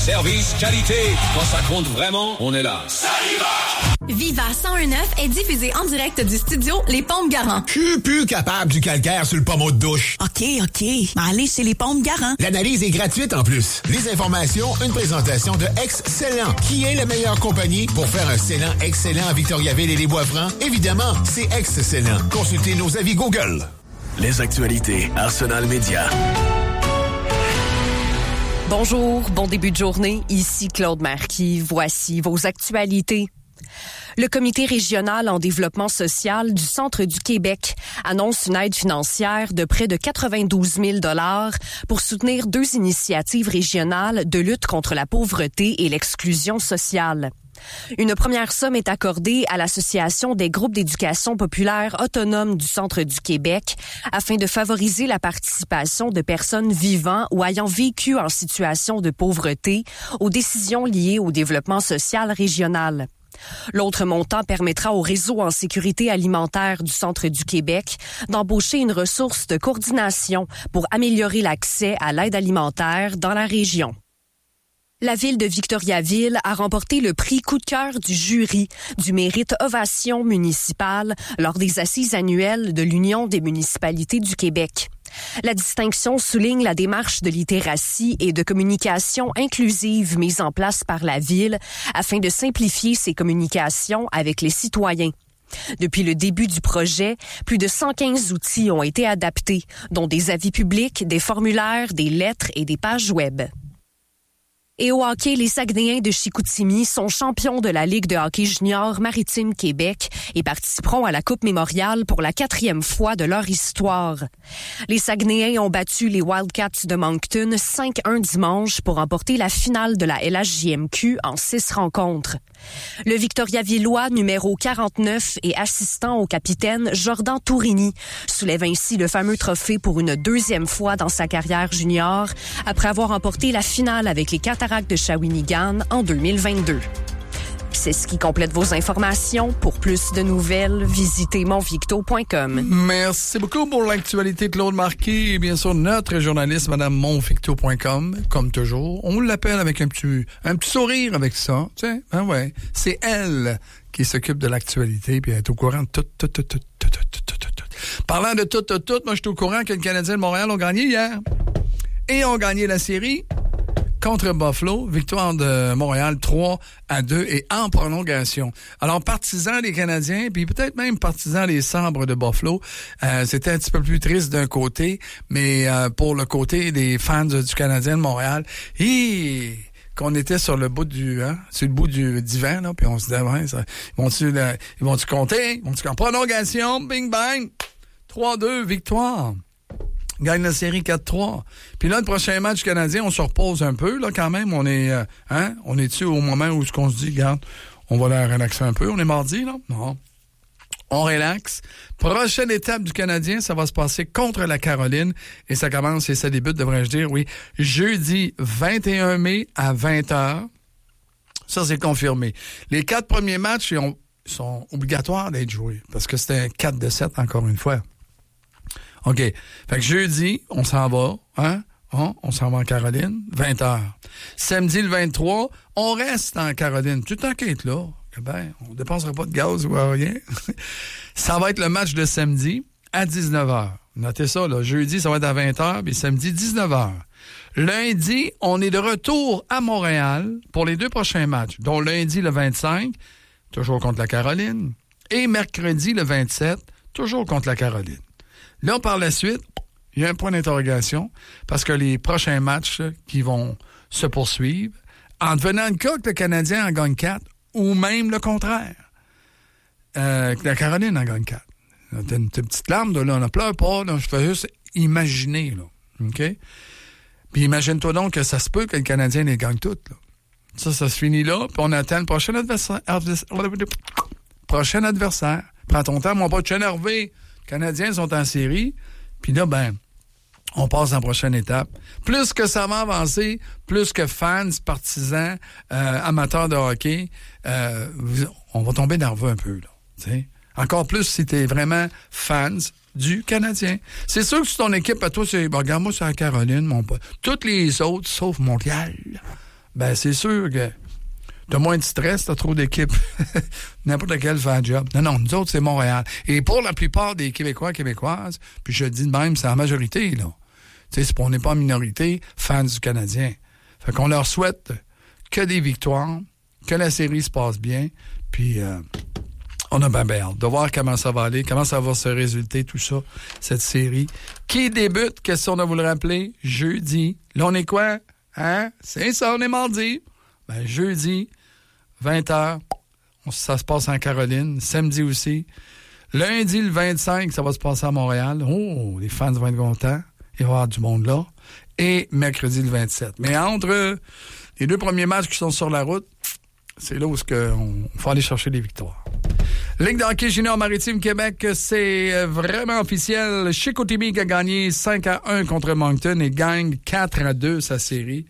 service, qualité. Quand ça compte vraiment, on est là. Ça y va! Viva 101.9 est diffusé en direct du studio Les Pompes Garant. Je suis plus capable du calcaire sur le pommeau de douche. OK. Mais allez chez Les Pompes Garant. L'analyse est gratuite en plus. Les informations, une présentation de Excellent, qui est la meilleure compagnie pour faire un scellant excellent à Victoriaville et les Bois-Francs. Évidemment, c'est Excellent. Consultez nos avis Google. Les actualités Arsenal Média. Bonjour, bon début de journée. Ici Claude Marquis. Voici vos actualités. Le Comité régional en développement social du Centre du Québec annonce une aide financière de près de 92 000 $ pour soutenir 2 initiatives régionales de lutte contre la pauvreté et l'exclusion sociale. Une première somme est accordée à l'Association des groupes d'éducation populaire autonomes du Centre du Québec afin de favoriser la participation de personnes vivant ou ayant vécu en situation de pauvreté aux décisions liées au développement social régional. L'autre montant permettra au réseau en sécurité alimentaire du Centre du Québec d'embaucher une ressource de coordination pour améliorer l'accès à l'aide alimentaire dans la région. La ville de Victoriaville a remporté le prix coup de cœur du jury du mérite Ovation municipale lors des assises annuelles de l'Union des municipalités du Québec. La distinction souligne la démarche de littératie et de communication inclusive mise en place par la ville afin de simplifier ses communications avec les citoyens. Depuis le début du projet, plus de 115 outils ont été adaptés, dont des avis publics, des formulaires, des lettres et des pages web. Et au hockey, les Saguenayens de Chicoutimi sont champions de la Ligue de hockey junior Maritime Québec et participeront à la Coupe mémoriale pour la 4e fois de leur histoire. Les Saguenayens ont battu les Wildcats de Moncton 5-1 dimanche pour remporter la finale de la LHJMQ en 6 rencontres. Le Victoriavillois numéro 49 et assistant au capitaine Jordan Tourini soulève ainsi le fameux trophée pour une 2e fois dans sa carrière junior après avoir remporté la finale avec les Cataractes de Shawinigan en 2022. C'est ce qui complète vos informations. Pour plus de nouvelles, visitez monvicto.com. Merci beaucoup pour l'actualité, Claude Marquis. Et bien sûr, notre journaliste, Mme monvicto.com, comme toujours. On l'appelle avec un petit sourire avec ça. Tu sais, ben ouais. C'est elle qui s'occupe de l'actualité, puis elle est au courant de tout. Parlant de tout, moi, je suis au courant que le Canadien de Montréal ont gagné hier. Et ont gagné la série contre Buffalo, victoire de Montréal 3-2 et en prolongation. Alors, partisans des Canadiens, puis peut-être même partisans des Sabres de Buffalo, c'était un petit peu plus triste d'un côté, mais pour le côté des fans du Canadien de Montréal, qu'on était sur le bout sur le bout du divan, là, puis on se disait, ouais, ils vont-tu compter? Ils vont-tu en prolongation? Bing bang! 3-2, victoire. Gagne la série 4-3. Puis là, le prochain match canadien, on se repose un peu, là, quand même. On est, on est-tu au moment où on se dit, regarde, on va la relaxer un peu. On est mardi, là? Non. On relaxe. Prochaine étape du Canadien, ça va se passer contre la Caroline. Et ça commence et ça débute, devrais-je dire, oui, jeudi 21 mai à 20h. Ça, c'est confirmé. Les 4 premiers matchs sont obligatoires d'être joués. Parce que c'était 4-7, encore une fois. OK. Fait que jeudi, on s'en va, on s'en va en Caroline, 20h. Samedi, le 23, on reste en Caroline. Tu t'inquiètes là. Ben, on dépensera pas de gaz ou rien. Ça va être le match de samedi à 19h. Notez ça, là. Jeudi, ça va être à 20h, puis samedi, 19h. Lundi, on est de retour à Montréal pour les 2 prochains matchs, dont lundi, le 25, toujours contre la Caroline, et mercredi, le 27, toujours contre la Caroline. Là, par la suite, il y a un point d'interrogation parce que les prochains matchs qui vont se poursuivre, en devenant le cas que le Canadien en gagne 4 ou même le contraire, que la Caroline en gagne 4. T'as une petite larme, là, on ne pleure pas, là, je fais juste imaginer, là. OK? Puis imagine-toi donc que ça se peut que le Canadien les gagne toutes, là. Ça se finit là, puis on attend le prochain adversaire. Prochain adversaire. Prends ton temps, on va pas t'énerver. Les Canadiens sont en série, puis là, ben, on passe en prochaine étape. Plus que ça va avancer, plus que fans, partisans, amateurs de hockey, on va tomber nerveux un peu, là. T'sais? Encore plus si t'es vraiment fans du Canadien. C'est sûr que si ton équipe, à toi, c'est, regarde-moi sur la Caroline, mon pote. Toutes les autres, sauf Montréal, ben c'est sûr que t'as moins de stress, t'as trop d'équipes. N'importe laquelle fait un job. Non, nous autres, c'est Montréal. Et pour la plupart des Québécois, Québécoises, puis je le dis de même, c'est la majorité, là. Tu sais, on n'est pas en minorité, fans du Canadien. Fait qu'on leur souhaite que des victoires, que la série se passe bien, puis on a bien hâte de voir comment ça va aller, comment ça va se résulter, tout ça, cette série. Qui débute, question de vous le rappeler, jeudi. Là, on est quoi? Hein? C'est ça, on est mardi. Ben, jeudi, 20h, ça se passe en Caroline. Samedi aussi. Lundi, le 25, ça va se passer à Montréal. Oh, les fans vont être contents. Il va y avoir du monde là. Et mercredi, le 27. Mais entre les 2 premiers matchs qui sont sur la route, c'est là où on faut aller chercher des victoires. Ligue de hockey junior Maritime Québec, c'est vraiment officiel. Chicoutimi qui a gagné 5-1 contre Moncton et gagne 4-2 sa série.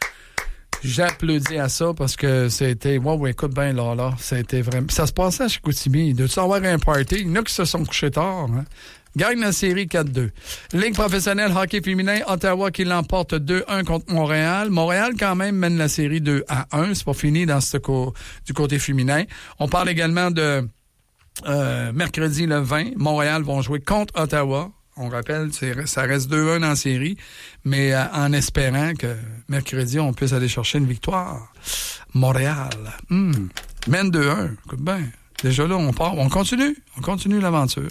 J'applaudis à ça parce que c'était... Wow, écoute bien, là, c'était vraiment... Ça se passait à Chicoutimi. Il doit-tu avoir un party? Il y en a qui se sont couchés tard, hein? Gagne la série 4-2. Ligue professionnelle hockey féminin, Ottawa qui l'emporte 2-1 contre Montréal. Montréal, quand même, mène la série 2-1. C'est pas fini dans du côté féminin. On parle également de mercredi le 20. Montréal vont jouer contre Ottawa. On rappelle, ça reste 2-1 dans la série, mais en espérant que mercredi, on puisse aller chercher une victoire. Montréal. Mène 2-1. Écoute bien. Déjà là, on continue l'aventure.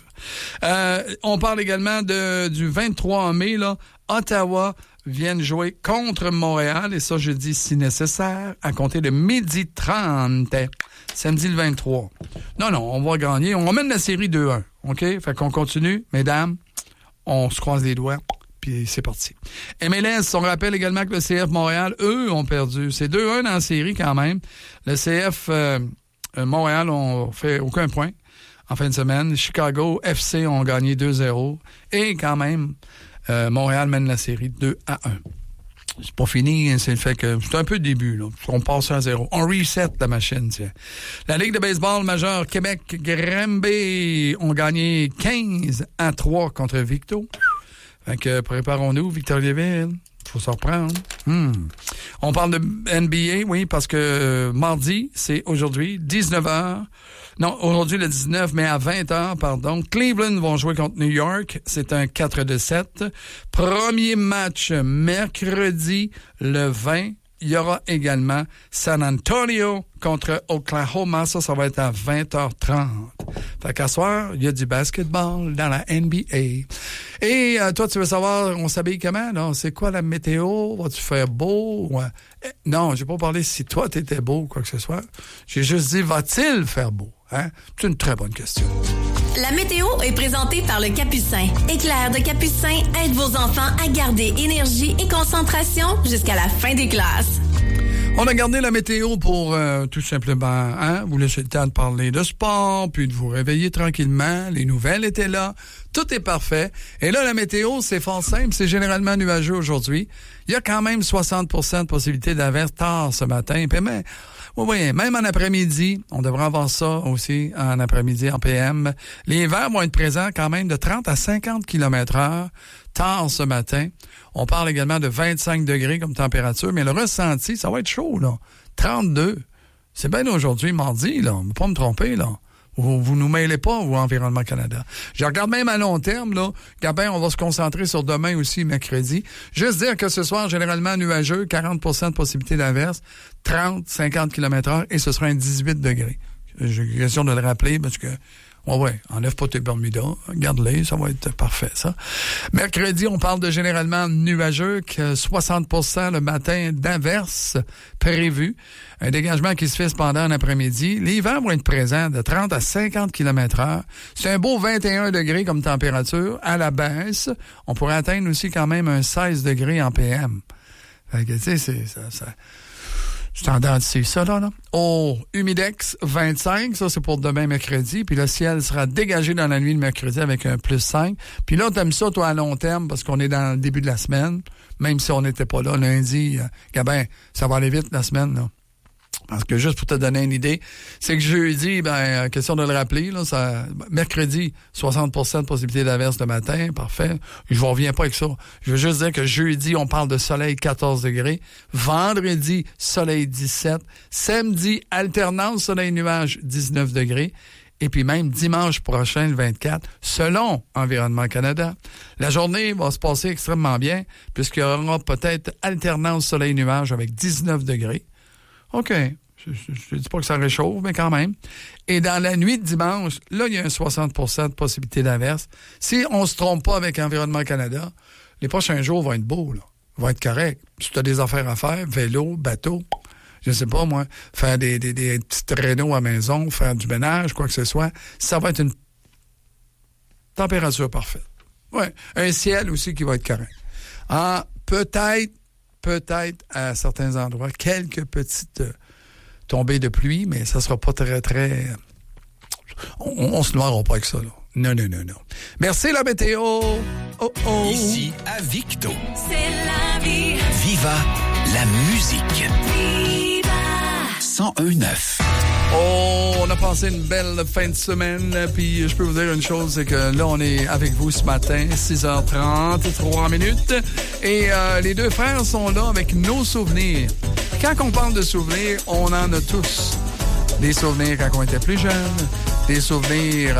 On parle également du 23 mai, là, Ottawa viennent jouer contre Montréal, et ça, je dis si nécessaire, à compter de 12h30, samedi le 23. Non, on va gagner. On mène la série 2-1, OK? Fait qu'on continue, mesdames, on se croise les doigts, puis c'est parti. MLS, on rappelle également que le CF Montréal, eux, ont perdu. C'est 2-1 dans la série quand même. Le CF... Montréal ont fait aucun point en fin de semaine. Chicago FC ont gagné 2-0. Et quand même, Montréal mène la série 2-1. C'est pas fini, c'est le fait que c'est un peu le début, là. On passe à 0. On reset la machine, tiens. La Ligue de baseball majeure Québec, Granby ont gagné 15-3 contre Victo. Fait que préparons-nous, Victoriaville. Faut s'en reprendre. On parle de NBA, oui, parce que mardi, c'est aujourd'hui, 19h. Non, aujourd'hui le 19, mais à 20h, pardon. Cleveland vont jouer contre New York. C'est un 4-7. Premier match mercredi, le 20. Il y aura également San Antonio contre Oklahoma. Ça va être à 20h30. Fait qu'à soir, il y a du basketball dans la NBA. Et toi, tu veux savoir, on s'habille comment? Non, c'est quoi la météo? Va-tu faire beau? Non, j'ai pas parlé si toi, t'étais beau ou quoi que ce soit. J'ai juste dit, va-t-il faire beau? Hein? C'est une très bonne question. La météo est présentée par le Capucin. Éclair de Capucin aide vos enfants à garder énergie et concentration jusqu'à la fin des classes. On a gardé la météo pour tout simplement vous laisser le temps de parler de sport, puis de vous réveiller tranquillement. Les nouvelles étaient là. Tout est parfait. Et là, la météo, c'est fort simple. C'est généralement nuageux aujourd'hui. Il y a quand même 60% de possibilité d'averse tard ce matin. Puis oui, même en après-midi, on devrait avoir ça aussi en après-midi, en PM. Les vents vont être présents quand même de 30 à 50 km/h tard ce matin. On parle également de 25 degrés comme température, mais le ressenti, ça va être chaud, là. 32. C'est bien aujourd'hui, mardi, là. On ne va pas me tromper, là. Vous nous mêlez pas au Environnement Canada. Je regarde même à long terme, là. Gabin, on va se concentrer sur demain aussi, mercredi. Juste dire que ce soir, généralement nuageux, 40% de possibilité d'averse, 30, 50 km/h, et ce sera un 18 degrés. J'ai question de le rappeler parce que ouais, enlève pas tes Bermudas, garde-les, ça va être parfait, ça. Mercredi, on parle de généralement nuageux, que 60% le matin d'averse prévu. Un dégagement qui se fait cependant en après-midi. Les vents vont être présents de 30 à 50 km/h. C'est un beau 21 degrés comme température. À la baisse, on pourrait atteindre aussi quand même un 16 degrés en PM. Fait que, tu sais, c'est ça. C'est tendance, c'est ça, là. Au Humidex, 25. Ça, c'est pour demain, mercredi. Puis le ciel sera dégagé dans la nuit de mercredi avec un plus 5. Puis là, t'aimes ça, toi, à long terme, parce qu'on est dans le début de la semaine. Même si on n'était pas là lundi. Gabin, ça va aller vite, la semaine, là. Parce que juste pour te donner une idée, c'est que jeudi, question de le rappeler, là, mercredi, 60% de possibilité d'averse le matin, parfait. Je ne reviens pas avec ça. Je veux juste dire que jeudi, on parle de soleil 14 degrés. Vendredi, soleil 17. Samedi, alternance soleil-nuage 19 degrés. Et puis même dimanche prochain, le 24, selon Environnement Canada. La journée va se passer extrêmement bien, puisqu'il y aura peut-être alternance soleil-nuage avec 19 degrés. OK. Je ne dis pas que ça réchauffe, mais quand même. Et dans la nuit de dimanche, là, il y a un 60% de possibilité d'averse. Si on ne se trompe pas avec Environnement Canada, les prochains jours vont être beaux, là. Vont être corrects. Si tu as des affaires à faire, vélo, bateau, je sais pas, moi, faire des petites rénaux à maison, faire du ménage, quoi que ce soit, ça va être une température parfaite. Ouais. Un ciel aussi qui va être correct. Peut-être, à certains endroits, quelques petites tombées de pluie, mais ça sera pas très, très... On se noiera pas avec ça, là. Non. Merci, la météo. Oh. Ici, à Victo. C'est la vie. Viva la musique. Viva. 101.9. Oh, on a passé une belle fin de semaine, puis je peux vous dire une chose, c'est que là, on est avec vous ce matin, 6h33 minutes, et les deux frères sont là avec nos souvenirs. Quand on parle de souvenirs, on en a tous. Des souvenirs quand on était plus jeune, des souvenirs,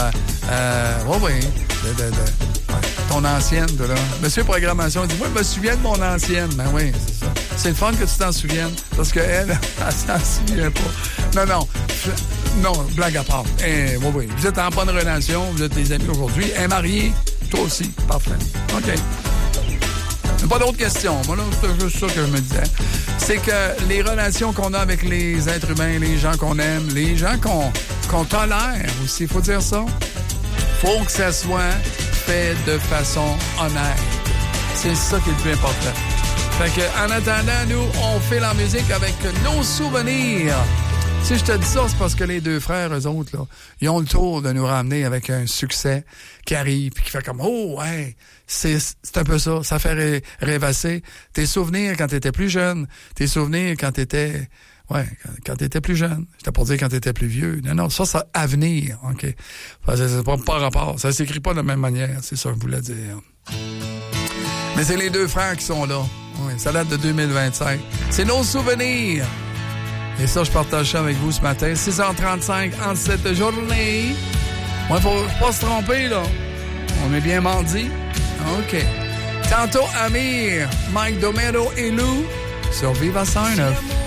ton ancienne, là. Monsieur Programmation dit, moi, je me souviens de mon ancienne. Ben oui, c'est ça. C'est le fun que tu t'en souviennes, parce qu'elle, elle s'en souvient pas. Non, blague à part. Oui. Vous êtes en bonne relation, vous êtes des amis aujourd'hui. Elle est mariée, toi aussi. Parfait. OK. Pas d'autres questions. Moi, là, c'est juste ça que je me disais. C'est que les relations qu'on a avec les êtres humains, les gens qu'on aime, les gens qu'on tolère aussi, il faut dire ça. Faut que ça soit fait de façon honnête. C'est ça qui est le plus important. Fait que, en attendant, nous, on fait la musique avec nos souvenirs. Si je te dis ça, c'est parce que les deux frères, eux autres, là, ils ont le tour de nous ramener avec un succès qui arrive puis qui fait comme, oh, ouais, c'est un peu ça. Ça fait rêvasser tes souvenirs quand t'étais plus jeune, tes souvenirs quand t'étais... Ouais, quand t'étais plus jeune. J'étais pas dire quand t'étais plus vieux. Non, ça, c'est à venir, OK? C'est pas rapport. Ça s'écrit pas de la même manière, c'est ça que je voulais dire. Mais c'est les deux frères qui sont là. Oui, ça date de 2025. C'est nos souvenirs. Et ça, je partage ça avec vous ce matin. 6h35 en cette journée. Moi, faut pas se tromper, là. On est bien mardi. OK. Tantôt, Amir, Mike Domero et Lou sur Viva 109.